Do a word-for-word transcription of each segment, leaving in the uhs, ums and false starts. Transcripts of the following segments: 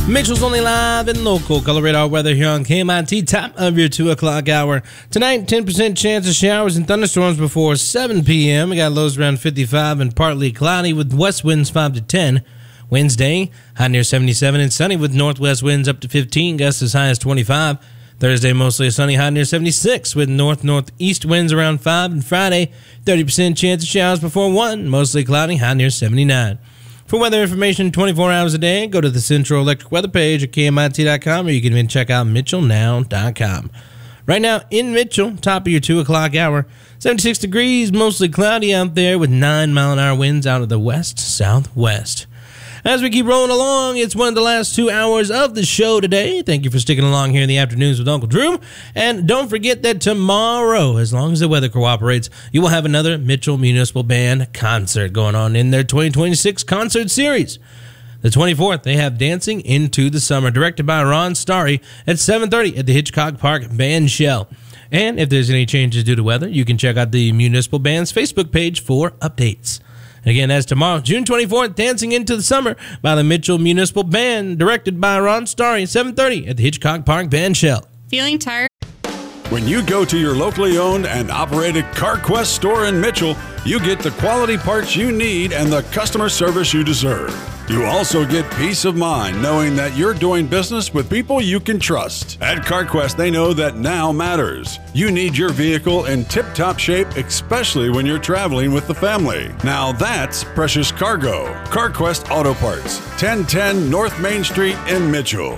Mitchell's only live and local. Color radar weather here on K M I T. Top of your two o'clock hour. Tonight, ten percent chance of showers and thunderstorms before seven p.m. We got lows around fifty-five and partly cloudy with west winds five to ten. Wednesday, high near seventy-seven and sunny with northwest winds up to fifteen, gusts as high as twenty-five. Thursday, mostly sunny, high near seventy-six with north-northeast winds around five. And Friday, thirty percent chance of showers before one, mostly cloudy, high near seventy-nine. For weather information twenty-four hours a day, go to the Central Electric Weather page at K M I T dot com, or you can even check out Mitchell Now dot com. Right now in Mitchell, top of your two o'clock hour, seventy-six degrees, mostly cloudy out there with nine mile an hour winds out of the west-southwest. As we keep rolling along, it's one of the last two hours of the show today. Thank you for sticking along here in the afternoons with Uncle Drew. And don't forget that tomorrow, as long as the weather cooperates, you will have another Mitchell Municipal Band concert going on in their twenty twenty-six concert series. The twenty-fourth, they have Dancing Into the Summer, directed by Ron Starry, at seven thirty at the Hitchcock Park Band Shell. And if there's any changes due to weather, you can check out the Municipal Band's Facebook page for updates. Again, that's tomorrow, June twenty-fourth, Dancing Into the Summer by the Mitchell Municipal Band, directed by Ron Starry, seven thirty at the Hitchcock Park Band Shell. Feeling tired? When you go to your locally owned and operated CarQuest store in Mitchell, you get the quality parts you need and the customer service you deserve. You also get peace of mind knowing that you're doing business with people you can trust. At CarQuest, they know that now matters. You need your vehicle in tip-top shape, especially when you're traveling with the family. Now that's precious cargo. CarQuest Auto Parts, ten ten North Main Street in Mitchell.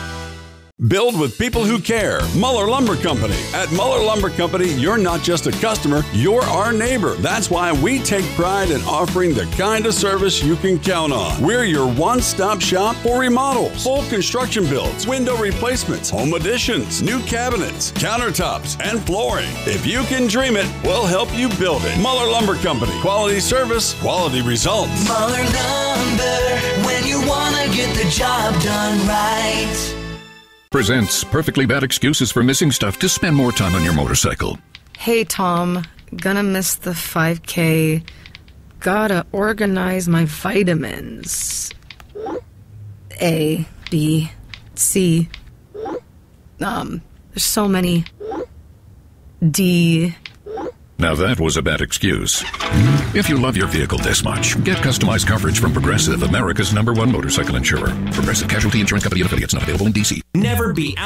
Build with people who care. Muller Lumber Company. At Muller Lumber Company, you're not just a customer, you're our neighbor. That's why we take pride in offering the kind of service you can count on. We're your one-stop shop for remodels, full construction builds, window replacements, home additions, new cabinets, countertops, and flooring. If you can dream it, we'll help you build it. Muller Lumber Company. Quality service, quality results. Muller Lumber, when you want to get the job done right. Presents Perfectly Bad Excuses for Missing Stuff to spend more time on your motorcycle. Hey, Tom. Gonna miss the five K. Gotta organize my vitamins. A, B, C. Um, there's so many. D. Now that was a bad excuse. If you love your vehicle this much, get customized coverage from Progressive, America's number one motorcycle insurer. Progressive Casualty Insurance Company and affiliates, not available in D C. Never be out.